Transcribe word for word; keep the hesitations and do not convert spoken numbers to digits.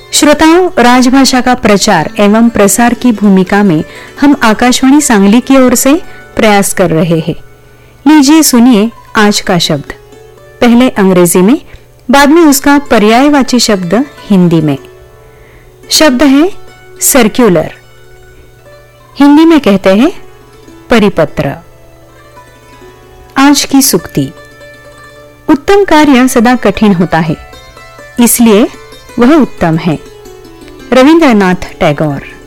श्रोताओं, राजभाषा का प्रचार एवं प्रसार की भूमिका में हम आकाशवाणी सांगली की ओर से प्रयास कर रहे हैं। लीजिए सुनिए आज का शब्द, पहले अंग्रेजी में, बाद में उसका पर्यायवाची शब्द हिंदी में। शब्द है सर्क्यूलर। हिंदी में कहते हैं परिपत्र। आज की सूक्ति। उत्तम कार्य सदा कठिन होता है, इसलिए वह उत्तम है। रविंद्रनाथ टैगोर।